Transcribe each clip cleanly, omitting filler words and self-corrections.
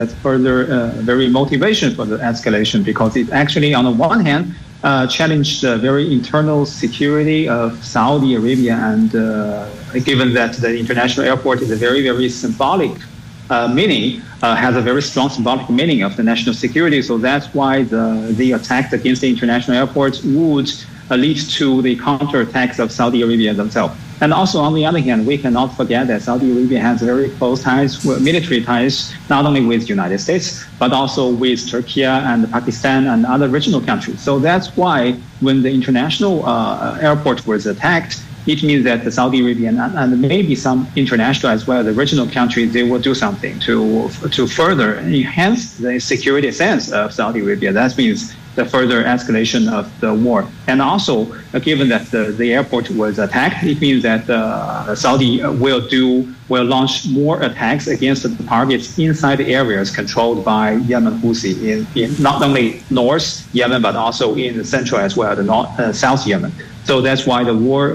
further very motivation for the escalation, because it actually, on the one hand, challenged the very internal security of Saudi Arabia, and given that the international airport is a very, very symbolic meaning, has a very strong symbolic meaning of the national security. So that's why the attack against the international airport would lead to the counterattacks of Saudi Arabia themselves. And also, on the other hand, we cannot forget that Saudi Arabia has very close ties, military ties, not only with the United States, but also with Turkey and Pakistan and other regional countries. So that's why when the international airport was attacked, it means that the Saudi Arabian and maybe some international as well, the regional countries, they will do something to further enhance the security sense of Saudi Arabia. That means the further escalation of the war. And also, given that the airport was attacked, it means that Saudi will launch more attacks against the targets inside the areas controlled by Yemen Houthi in not only North Yemen, but also in Central as well, the South Yemen. So that's why the war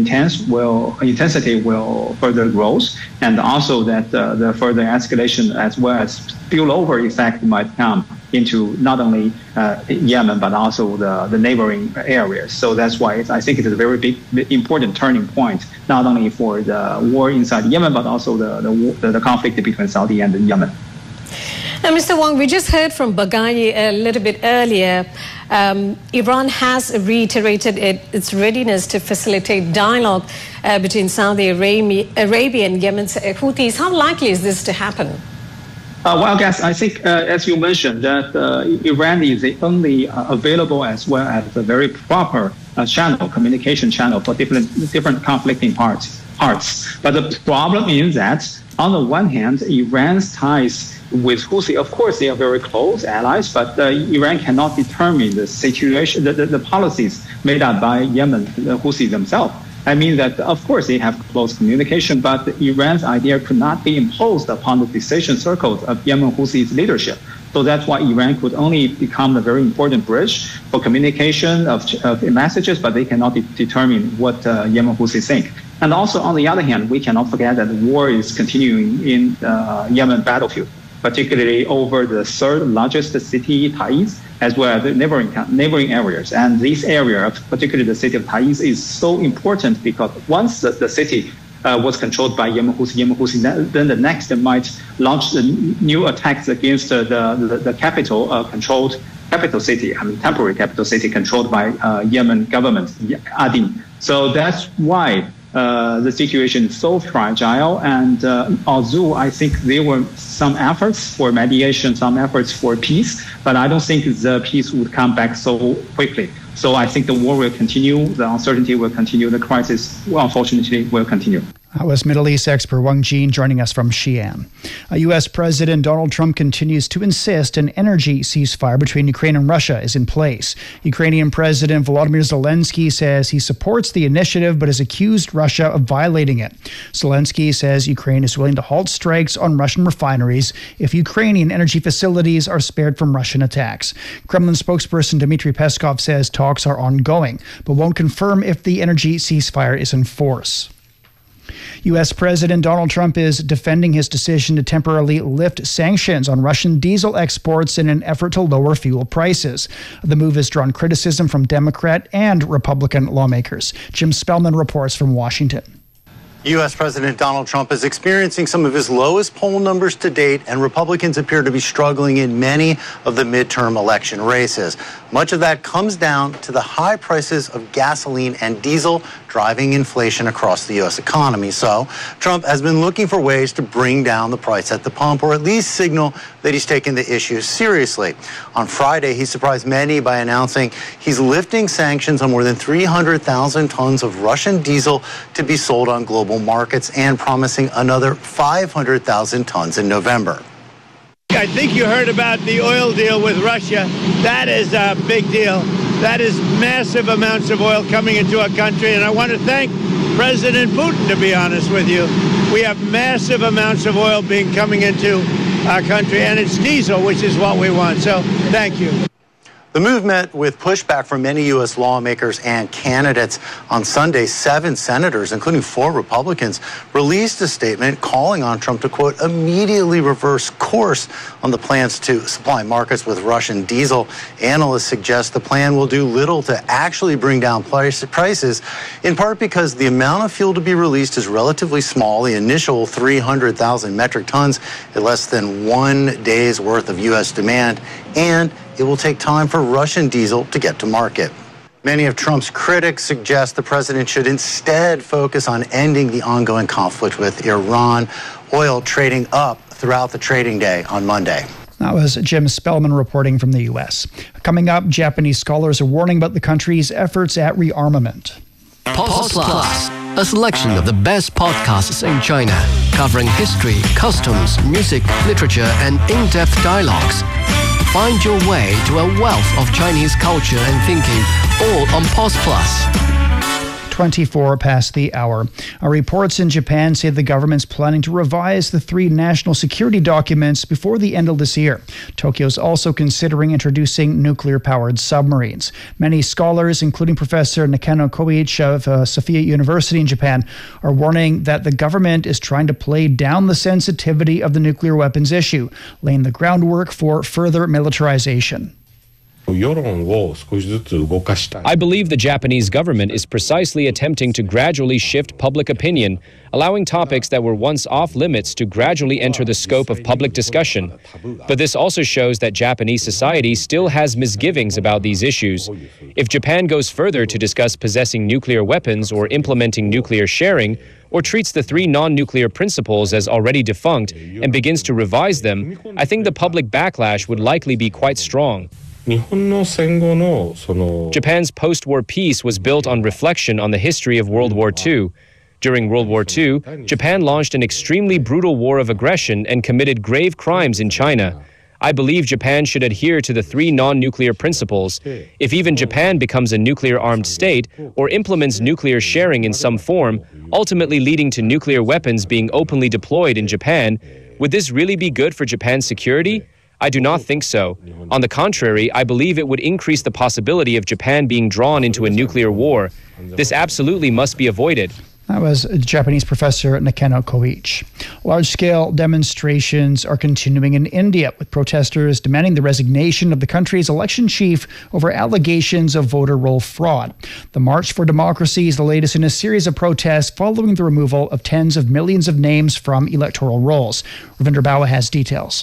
intensity will further grow, and also that the further escalation as well as spillover effect might come into not only Yemen, but also the neighboring areas. So that's why I think it's a very big, important turning point, not only for the war inside Yemen, but also the conflict between Saudi and Yemen. Now, Mr. Wang, we just heard from Bagayi a little bit earlier. Iran has reiterated its readiness to facilitate dialogue between Saudi Arabia and Yemen's Houthis. How likely is this to happen? Well, guys, I think, as you mentioned, that Iran is the only available as well as a very proper communication channel for different conflicting parts. But the problem is that, on the one hand, Iran's ties with Houthi, of course, they are very close allies, but Iran cannot determine the situation, the policies made up by Yemen, the Houthi themselves. I mean that, of course, they have close communication, but Iran's idea could not be imposed upon the decision circles of Yemen Houthi's leadership. So that's why Iran could only become a very important bridge for communication of messages, but they cannot determine what Yemen Houthis think. And also, on the other hand, we cannot forget that the war is continuing in Yemen battlefield, particularly over the third largest city, Taiz, as well as the neighboring areas. And this area, particularly the city of Taiz, is so important because once the city was controlled by Yemen Houthi, then the next might launch the new attacks against the capital, controlled capital city, temporary capital city controlled by Yemen government, Aden. So that's why the situation is so fragile, and although I think there were some efforts for mediation, some efforts for peace, but I don't think the peace would come back so quickly. So I think the war will continue, the uncertainty will continue, the crisis, unfortunately, will continue. That was Middle East expert Wang Jin joining us from Xi'an. U.S. President Donald Trump continues to insist an energy ceasefire between Ukraine and Russia is in place. Ukrainian President Volodymyr Zelensky says he supports the initiative but has accused Russia of violating it. Zelensky says Ukraine is willing to halt strikes on Russian refineries if Ukrainian energy facilities are spared from Russian attacks. Kremlin spokesperson Dmitry Peskov says talks are ongoing, but won't confirm if the energy ceasefire is in force. U.S. President Donald Trump is defending his decision to temporarily lift sanctions on Russian diesel exports in an effort to lower fuel prices. The move has drawn criticism from Democrat and Republican lawmakers. Jim Spellman reports from Washington. U.S. President Donald Trump is experiencing some of his lowest poll numbers to date, and Republicans appear to be struggling in many of the midterm election races. Much of that comes down to the high prices of gasoline and diesel driving inflation across the U.S. economy. So Trump has been looking for ways to bring down the price at the pump, or at least signal that he's taking the issue seriously. On Friday, he surprised many by announcing he's lifting sanctions on more than 300,000 tons of Russian diesel to be sold on global markets, and promising another 500,000 tons in November. I think you heard about the oil deal with Russia. That is a big deal. That is massive amounts of oil coming into our country, and I want to thank President Putin, to be honest with you. We have massive amounts of oil coming into our country, and it's diesel, which is what we want. So thank you. The move met with pushback from many U.S. lawmakers and candidates. On Sunday, 7 senators, including 4 Republicans, released a statement calling on Trump to, quote, immediately reverse course on the plans to supply markets with Russian diesel. Analysts suggest the plan will do little to actually bring down prices, in part because the amount of fuel to be released is relatively small. The initial 300,000 metric tons is less than 1 day's worth of U.S. demand, and it will take time for Russian diesel to get to market. Many of Trump's critics suggest the president should instead focus on ending the ongoing conflict with Iran, oil trading up throughout the trading day on Monday. That was Jim Spellman reporting from the U.S. Coming up, Japanese scholars are warning about the country's efforts at rearmament. Pause Plus, a selection of the best podcasts in China, covering history, customs, music, literature, and in-depth dialogues. Find your way to a wealth of Chinese culture and thinking, all on Pause Plus. 24 past the hour. Reports in Japan say the government's planning to revise the 3 national security documents before the end of this year. Tokyo's also considering introducing nuclear-powered submarines. Many scholars, including Professor Nakano Koichi of Sophia University in Japan, are warning that the government is trying to play down the sensitivity of the nuclear weapons issue, laying the groundwork for further militarization. I believe the Japanese government is precisely attempting to gradually shift public opinion, allowing topics that were once off limits to gradually enter the scope of public discussion. But this also shows that Japanese society still has misgivings about these issues. If Japan goes further to discuss possessing nuclear weapons or implementing nuclear sharing, or treats the 3 non-nuclear principles as already defunct and begins to revise them, I think the public backlash would likely be quite strong. Japan's post-war peace was built on reflection on the history of World War II. During World War II, Japan launched an extremely brutal war of aggression and committed grave crimes in China. I believe Japan should adhere to the 3 non-nuclear principles. If even Japan becomes a nuclear-armed state or implements nuclear sharing in some form, ultimately leading to nuclear weapons being openly deployed in Japan, would this really be good for Japan's security? I do not think so. On the contrary, I believe it would increase the possibility of Japan being drawn into a nuclear war. This absolutely must be avoided. That was Japanese professor Nakano Koichi. Large-scale demonstrations are continuing in India, with protesters demanding the resignation of the country's election chief over allegations of voter roll fraud. The March for Democracy is the latest in a series of protests following the removal of tens of millions of names from electoral rolls. Ravinder Bawa has details.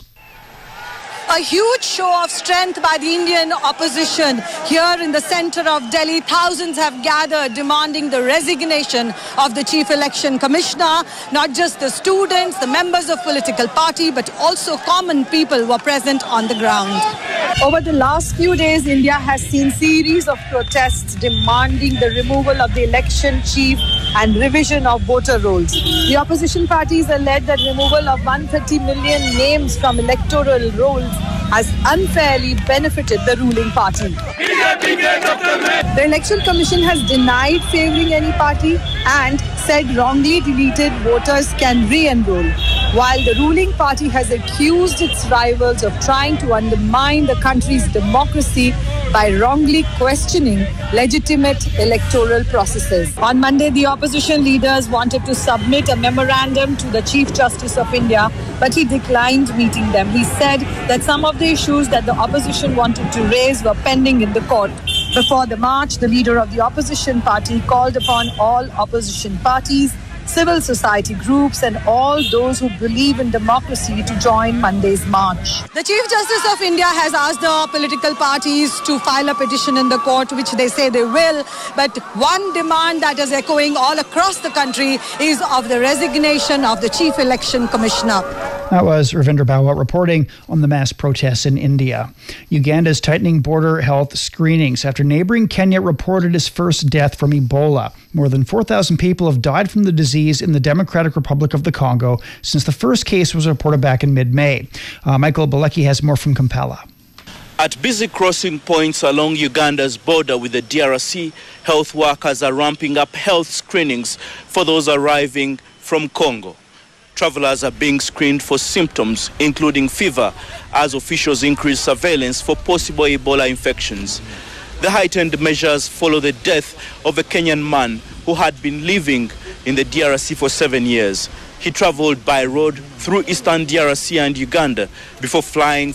A huge show of strength by the Indian opposition. Here in the center of Delhi, thousands have gathered demanding the resignation of the Chief Election Commissioner. Not just the students, the members of political party, but also common people were present on the ground. Over the last few days, India has seen series of protests demanding the removal of the election chief and revision of voter rolls. The opposition parties allege that removal of 130 million names from electoral rolls has unfairly benefited the ruling party. The Election Commission has denied favoring any party and said wrongly deleted voters can re-enroll, while the ruling party has accused its rivals of trying to undermine the country's democracy by wrongly questioning legitimate electoral processes. On Monday, the opposition leaders wanted to submit a memorandum to the Chief Justice of India, but he declined meeting them. He said that some of the issues that the opposition wanted to raise were pending in the court. Before the march, the leader of the opposition party called upon all opposition parties, civil society groups and all those who believe in democracy to join Monday's march. The Chief Justice of India has asked the political parties to file a petition in the court, which they say they will. But one demand that is echoing all across the country is of the resignation of the Chief Election Commissioner. That was Ravinder Bawa reporting on the mass protests in India. Uganda is tightening border health screenings after neighboring Kenya reported its first death from Ebola. More than 4,000 people have died from the disease in the Democratic Republic of the Congo since the first case was reported back in mid-May. Michael Balecki has more from Kampala. At busy crossing points along Uganda's border with the DRC, health workers are ramping up health screenings for those arriving from Congo. Travelers are being screened for symptoms, including fever, as officials increase surveillance for possible Ebola infections. The heightened measures follow the death of a Kenyan man who had been living in the DRC for 7 years. He traveled by road through eastern DRC and Uganda before flying